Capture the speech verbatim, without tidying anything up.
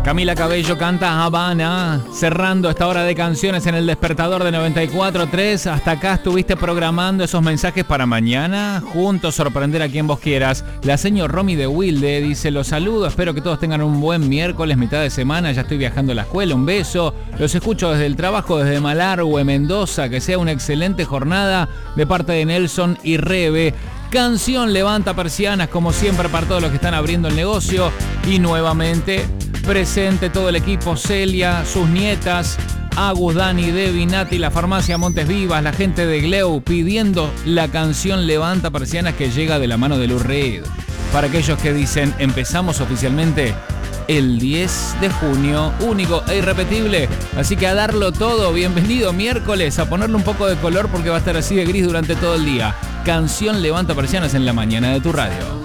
Camila Cabello canta Habana, cerrando esta hora de canciones en el despertador de noventa y cuatro tres. Hasta acá estuviste programando esos mensajes para mañana. Juntos sorprender a quien vos quieras. La señor Romy de Wilde dice: los saludo, espero que todos tengan un buen miércoles, mitad de semana. Ya estoy viajando a la escuela, un beso. Los escucho desde el trabajo, desde Malargüe, Mendoza. Que sea una excelente jornada de parte de Nelson y Rebe. Canción Levanta Persianas, como siempre, para todos los que están abriendo el negocio. Y nuevamente presente todo el equipo, Celia, sus nietas, Agus, Dani, Debbie, Nati, la farmacia Montes Vivas, la gente de Gleu, pidiendo la canción Levanta Persianas, que llega de la mano de Lou Reed. Para aquellos que dicen, empezamos oficialmente el diez de junio, único e irrepetible. Así que a darlo todo. Bienvenido miércoles, a ponerle un poco de color porque va a estar así de gris durante todo el día. Canción Levanta Persianas en la mañana de tu radio.